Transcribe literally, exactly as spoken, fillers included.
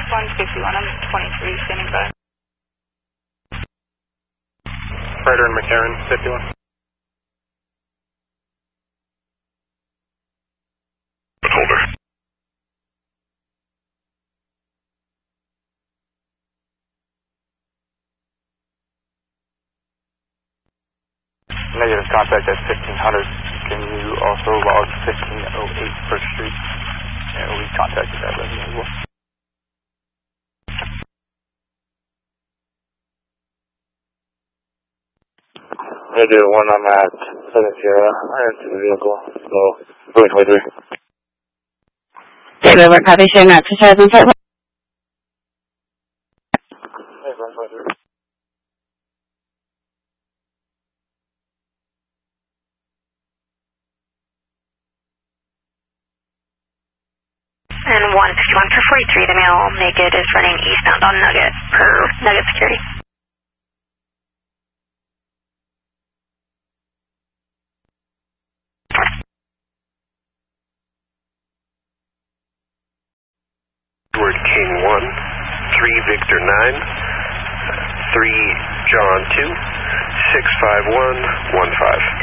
one fifty-one, I'm twenty-three, standing by. Ryder and McCarran, fifty-one. Holder. Negative, contact at fifteen hundred. Can you also log fifteen oh eight First Street? And we contacted that resident as well. Negative one, I'm at Southern Sierra. I entered the vehicle. So, going twenty-three. David, we're copy sharing exercise on site. Hey, going twenty-three. And one fifty-one for forty-three, the male naked is running eastbound on Nugget per Nugget security. Edward King one, three Victor nine, three John two, six five one one five.